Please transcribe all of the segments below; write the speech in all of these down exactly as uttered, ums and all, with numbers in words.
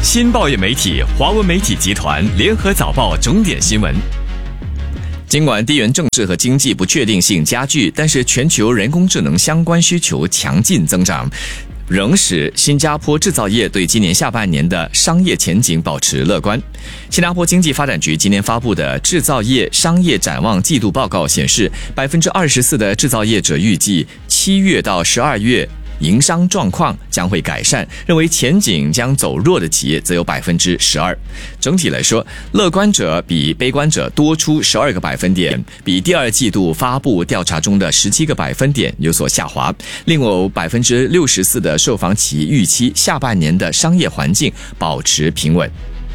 新报业媒体华文媒体集团联合早报重点新闻。尽管地缘政治和经济不确定性加剧，但是全球人工智能相关需求强劲增长，仍使新加坡制造业对今年下半年的商业前景保持乐观。新加坡经济发展局今年发布的制造业商业展望季度报告显示， 百分之二十四 的制造业者预计七月到十二月营商状况将会改善，认为前景将走弱的企业则有 百分之十二。 整体来说，乐观者比悲观者多出十二个百分点，比第二季度发布调查中的十七个百分点有所下滑。另有 百分之六十四 的受访企业预期下半年的商业环境保持平稳。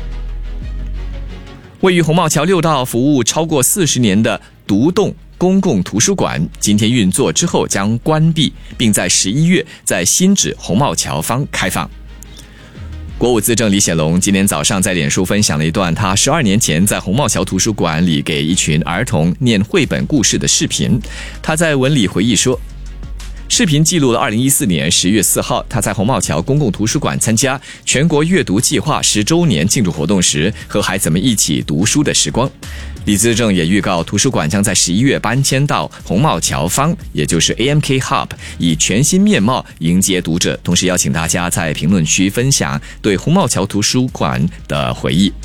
位于红帽桥六道服务超过四十年的独栋公共图书馆今天运作之后将关闭，并在十一月在新址红帽桥方开放。国务资政李显龙今天早上在脸书分享了一段他十二年前在红帽桥图书馆里给一群儿童念绘本故事的视频。他在文里回忆说，视频记录了二零一四年十月四号他在红帽桥公共图书馆参加全国阅读计划十周年庆祝活动时和孩子们一起读书的时光。李资政也预告，图书馆将在十一月搬迁到红帽桥方，也就是 A M K Hub， 以全新面貌迎接读者。同时邀请大家在评论区分享对红帽桥图书馆的回忆。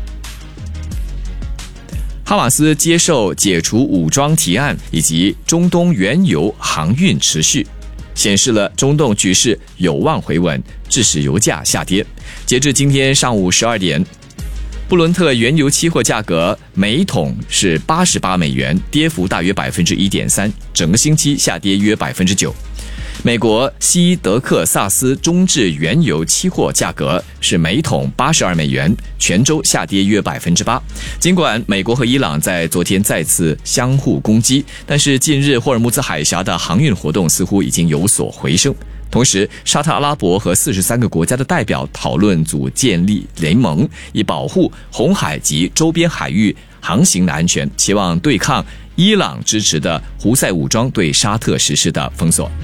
哈马斯接受解除武装提案，以及中东原油航运持续，显示了中东局势有望回稳，致使油价下跌。截至今天上午十二点，布伦特原油期货价格每桶是八十八美元，跌幅大约 百分之一点三， 整个星期下跌约 百分之九。美国西德克萨斯中质原油期货价格是每桶八十二美元，全周下跌约 百分之八。 尽管美国和伊朗在昨天再次相互攻击，但是近日霍尔木兹海峡的航运活动似乎已经有所回升。同时，沙特阿拉伯和四十三个国家的代表讨论组建立联盟，以保护红海及周边海域航行的安全，期望对抗伊朗支持的胡塞武装对沙特实施的封锁。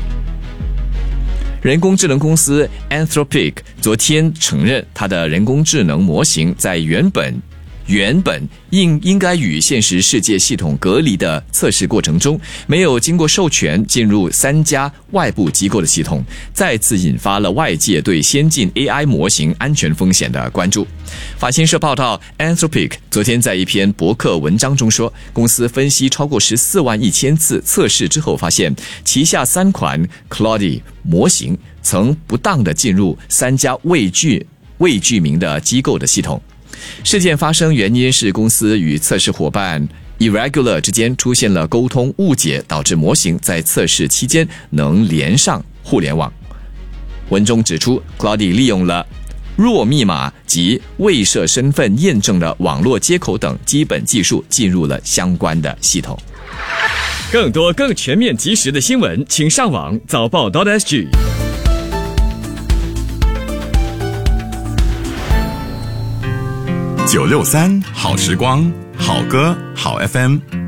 人工智能公司 Anthropic 昨天承认，它的人工智能模型在原本原本应应该与现实世界系统隔离的测试过程中，没有经过授权进入三家外部机构的系统，再次引发了外界对先进 A I 模型安全风险的关注。法新社报道， Anthropic 昨天在一篇博客文章中说，公司分析超过十四万一千次测试之后，发现旗下三款 Claude 模型曾不当地进入三家未具未具名的机构的系统。事件发生原因是公司与测试伙伴 Irregular 之间出现了沟通误解，导致模型在测试期间能连上互联网。文中指出， Claude 利用了弱密码及未设身份验证的网络接口等基本技术进入了相关的系统。更多更全面及时的新闻，请上网早报 .sg。 九六三好时光，好歌好 F M。